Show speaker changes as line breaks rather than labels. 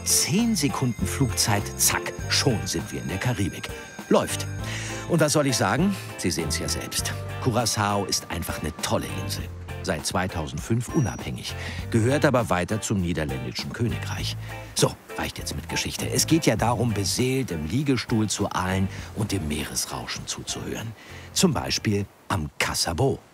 10 Sekunden Flugzeit, zack, schon sind wir in der Karibik. Läuft. Und was soll ich sagen? Sie sehen es ja selbst. Curaçao ist einfach eine tolle Insel. Seit 2005 unabhängig, gehört aber weiter zum niederländischen Königreich. So, reicht jetzt mit Geschichte. Es geht ja darum, beseelt im Liegestuhl zu ahlen und dem Meeresrauschen zuzuhören. Zum Beispiel am Caçabo.